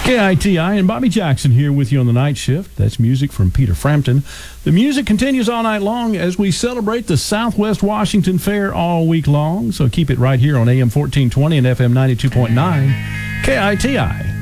KITI and Bobby Jackson here with you on the night shift. That's music from Peter Frampton. The music continues all night long as we celebrate the Southwest Washington Fair all week long. So keep it right here on AM 1420 and FM 92.9 KITI.